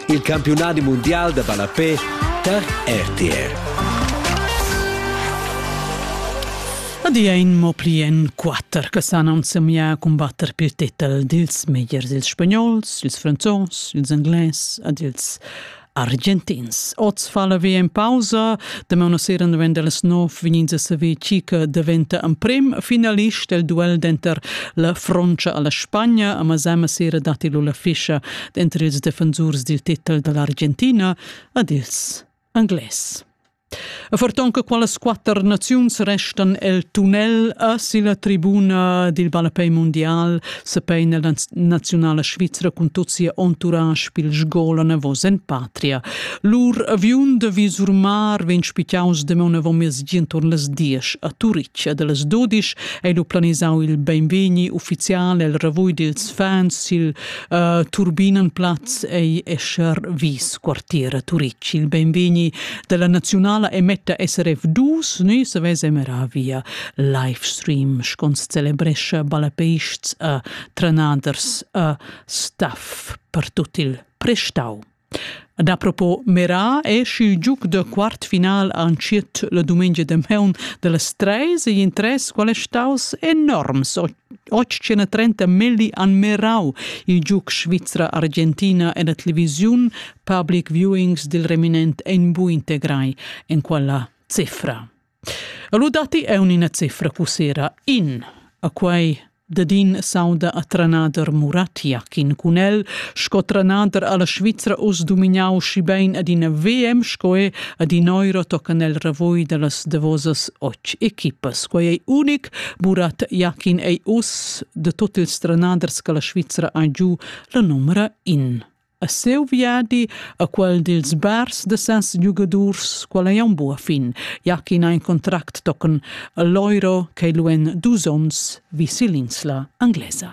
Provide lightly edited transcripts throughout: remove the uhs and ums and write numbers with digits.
Il campionato mondiale de balapè per RTR. Adien moplien 4 che sanno insieme a combattere per il titolo dils megliers, ils spagnols, ils franzos, ils angles ed ils argentins. Oz falla via in pausa, demà una sera in delles 9 vinins a saver cica diventa un prim finalista del duel d'enter la Francia alla Spagna, a masema sera datilo la fiscia d'entre ils defensors del titolo dell'Argentina ed ils angles. A fortonca qualas 4 naziuns restan el tunnel a sila tribuna del balapè mondial sapeina la nazionale svizzera con tutsia entourage pil sgola vos en patria. Lur aviun de visurmar ven spitiaus de mona vomes gintor les 10 a Turiccia de les 12 e lo planisau il benveni ufficiale el ravui dels fans il Turbinenplatz e escher vis quartiere Turicci. Il benveni della nazionale emetta SRF 2, noi se vese meravia live stream scons celebresce balapeists a trenaders a staff per tot il prestau. Ad apropos Merà esce il giuc de quart final anciet la domenica de meun de les 3 e in 3 quale staus enorms. 830 melli an Merau il giuc Svizzera-Argentina e la televisiun public viewings del reminent en bu integrai in quella cifra. Alludati è una cifra cusera in a quei Dadin sauda a tranader Murat Yakin cunel sco tranader alla Svizzera us dominau scibein ad in VM scoe ad in euro tocan el ravoi de las devosas 8 equipas. Quei è unic Murat Yakin e us de tot ils tranaders che la Svizzera ha giù la numera in. A seu viadi a quel dels bars de sens jugadors qual è un buon fin. Yakin ha un contract tocan l'euro che luen 2 ons visi l'insla anglesa.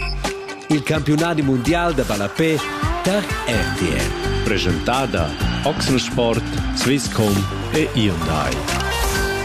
Il campionato mondiale de balapè per RTR. Presentada Oxensport, Swisscom e Hyundai.